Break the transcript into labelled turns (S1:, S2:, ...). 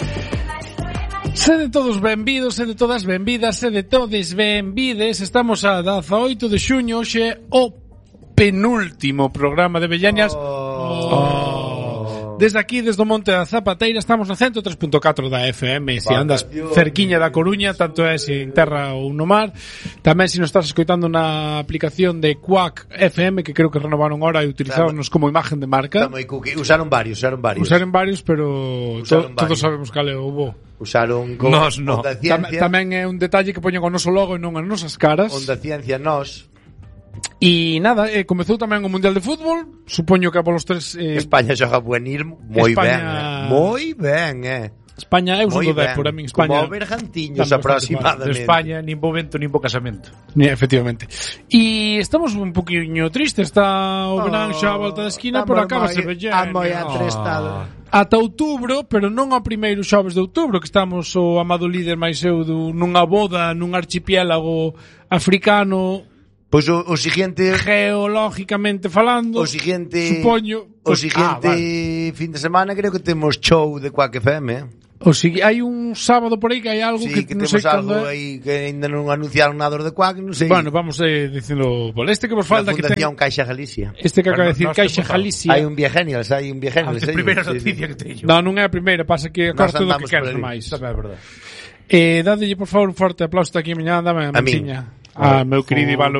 S1: Sede todos benvidos, sede todas benvidas, sede todes benvides. Estamos a 18 de xuño, hoxe o penúltimo programa de Bellañas. Desde aquí, desde o Monte da Zapateira, estamos no 103.4 da FM. Se andas cerquiña da Coruña, tanto é se en terra ou no mar. Tamén se nos estás escoitando na aplicación de Quack FM, que creo que renovaron ahora e utilizáronos como imagen de marca.
S2: Usaron varios.
S1: Usaron varios, pero todos sabemos cal é o bo.
S2: Usaron con
S1: nos no. Onda Ciencia. Tamén é un detalle que poñen o noso logo e non as nosas caras.
S2: Onda Ciencia nos.
S1: E nada, comezou tamén o Mundial de Fútbol. Supoño que a polos tres
S2: España xoga buenil moi ben,
S1: España é uso do Dépor, a min España.
S2: Como Bergantiños aproximadamente.
S3: España nin bo vento nin bo casamento.
S1: Efectivamente. E estamos un poquinho tristes, está o verán xa a volta da esquina, pero acabase Bellañas.
S2: Moi atrestado.
S1: Ata outubro, pero non ao primeiro xoves de outubro, que estamos o amado líder máis eu nunha boda nun archipiélago africano.
S2: Pois o siguiente,
S1: geológicamente falando, supoño,
S2: fin de semana creo que temos show de Quack FM.
S1: Hai un sábado por aí que hai algo que non sei cando é.
S2: Aí que ainda non anunciaron nada de Quack, non sei.
S1: Bueno, vamos dicilo, este que vos falta que ten
S2: Caixa Galicia.
S1: Este que acaba de decir Caixa Galicia.
S2: Hai un Viagenials,
S3: a primeira noticia que teño.
S1: Non é a primeira, pasa que acordo do que queres máis.
S3: É verdade.
S1: Dadelle por favor un forte aplauso aquí a miña, dame a miña. Meu querido Iván